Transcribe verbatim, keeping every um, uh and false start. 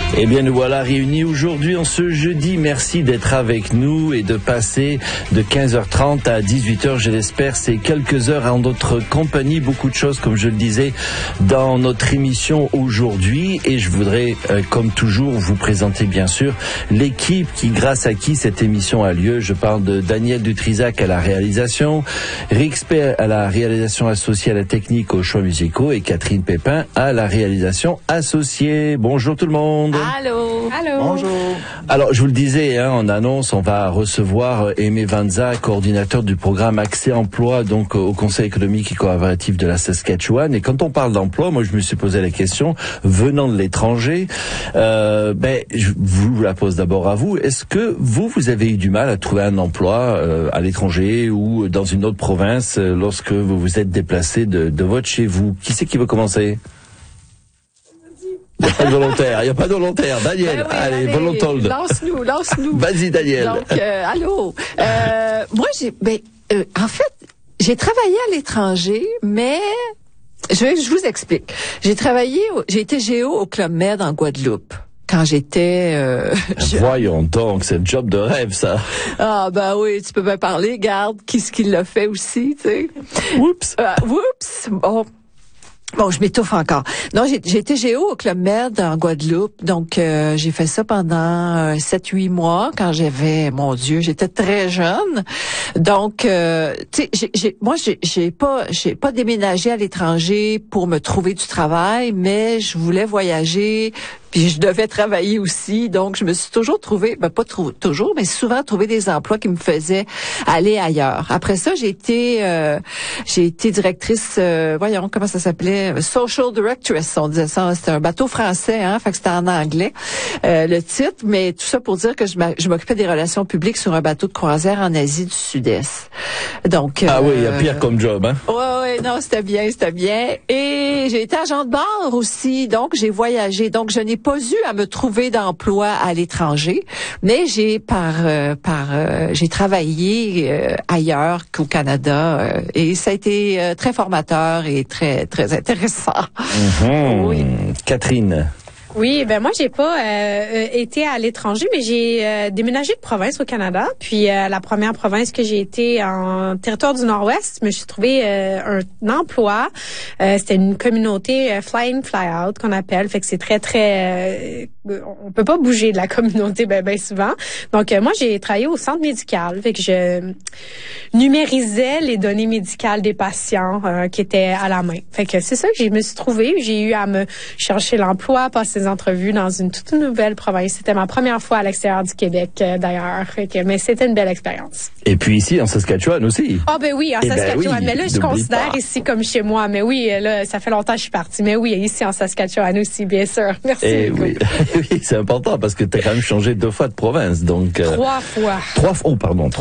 Eh bien, nous voilà réunis aujourd'hui en ce jeudi. Merci d'être avec nous et de passer de quinze heures trente à dix-huit heures, je l'espère. C'est quelques heures en notre compagnie. Beaucoup de choses, comme je le disais, dans notre émission aujourd'hui. Et je voudrais, euh, comme toujours, vous présenter, bien sûr, l'équipe qui, grâce à qui cette émission a lieu. Je parle de Daniel Dutrisac à la réalisation, Rixpé à la réalisation associée à la technique aux choix musicaux et Catherine Pépin à la réalisation associée. Bonjour tout le monde. Allô. Allô. Bonjour. Alors, je vous le disais, hein, en annonce, on va recevoir Aimé Vanza, coordinateur du programme Accès Emploi, donc au Conseil économique et collaboratif de la Saskatchewan. Et quand on parle d'emploi, moi, je me suis posé la question, venant de l'étranger, euh, ben, je vous la pose d'abord à vous. Est-ce que vous, vous avez eu du mal à trouver un emploi euh, à l'étranger ou dans une autre province euh, lorsque vous vous êtes déplacé de, de votre chez vous? Qui c'est qui veut commencer? Il n'y a pas de volontaire, il n'y a pas de volontaire. Daniel, ben oui, allez, allez volontold. Lance-nous, lance-nous. Vas-y, Daniel. Donc, euh, allô. Euh, moi, j'ai, ben, euh, en fait, j'ai travaillé à l'étranger, mais je, je vous explique. J'ai travaillé, au, j'ai été géo au Club Med en Guadeloupe. Quand j'étais... Euh, je... Voyons donc, c'est le job de rêve, ça. Ah, ben oui, tu peux bien parler. Garde, qui ce qui l'a fait aussi, tu sais. Oups. Euh, oups. Bon. Bon, je m'étouffe encore. Non, j'ai, j'ai été géo au Club Med en Guadeloupe. Donc, euh, j'ai fait ça pendant euh, sept huit mois quand j'avais, mon Dieu, j'étais très jeune. Donc, euh, tu sais, j'ai, j'ai, moi, j'ai, j'ai pas, j'ai pas déménagé à l'étranger pour me trouver du travail, mais je voulais voyager. Puis je devais travailler aussi, donc je me suis toujours trouvé, ben pas trop, toujours, mais souvent trouvé des emplois qui me faisaient aller ailleurs. Après ça, j'ai été, euh, j'ai été directrice, euh, voyons comment ça s'appelait, social directress, on disait ça. C'était un bateau français, hein, fait que c'était en anglais euh, le titre, mais tout ça pour dire que je, je m'occupais des relations publiques sur un bateau de croisière en Asie du Sud-Est. Donc ah euh, oui, il y a pire comme job, hein. Ouais, ouais, non, c'était bien, c'était bien. Et j'ai été agent de bar aussi, donc j'ai voyagé, donc je n'ai pas eu à me trouver d'emploi à l'étranger, mais j'ai par euh, par euh, j'ai travaillé euh, ailleurs qu'au Canada euh, et ça a été euh, très formateur et très très intéressant. Mm-hmm. Oui. Catherine. Oui, ben moi j'ai pas euh, été à l'étranger, mais j'ai euh, déménagé de province au Canada. Puis euh, la première province que j'ai été en territoire du Nord-Ouest, je me suis trouvé euh, un, un emploi. Euh, c'était une communauté euh, fly in fly out qu'on appelle, fait que c'est très très, euh, on peut pas bouger de la communauté ben ben souvent. Donc euh, moi j'ai travaillé au centre médical, fait que je numérisais les données médicales des patients euh, qui étaient à la main. Fait que c'est ça que je me suis trouvé. J'ai eu à me chercher l'emploi, passer des entrevues dans une toute nouvelle province. C'était ma première fois à l'extérieur du Québec, euh, d'ailleurs. Mais c'était une belle expérience. Et puis ici, en Saskatchewan aussi. Ah, ben oui, en eh Saskatchewan. Ben oui, mais là, je considère pas. ici comme chez moi. Mais oui, là, ça fait longtemps que je suis partie. Mais oui, ici en Saskatchewan aussi, bien sûr. Merci. Eh oui, oui, c'est important parce que tu as quand même changé deux fois de province. Donc, euh, trois fois. Trois fois, oh, pardon.